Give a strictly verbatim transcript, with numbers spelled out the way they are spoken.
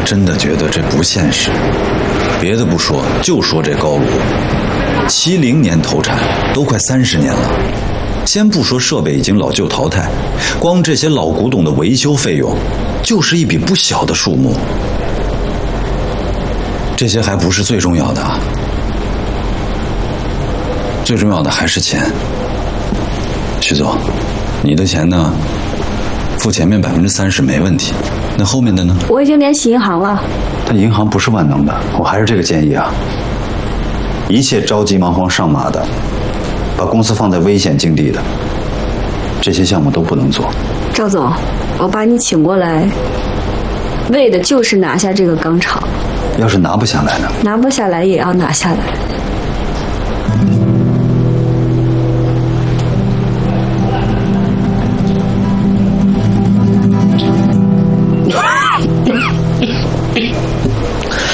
真的觉得这不现实。别的不说，就说这高炉，七零年投产，都快三十年了。先不说设备已经老旧淘汰，光这些老古董的维修费用，就是一笔不小的数目。这些还不是最重要的啊，最重要的还是钱。徐总，你的钱呢？付前面百分之三十没问题，那后面的呢？ 我已经联系银行了。 但银行不是万能的，我还是这个建议啊。一切着急忙慌上马的，把公司放在危险境地的，这些项目都不能做。 赵总，我把你请过来，为的就是拿下这个钢厂。 要是拿不下来呢？ 拿不下来也要拿下来。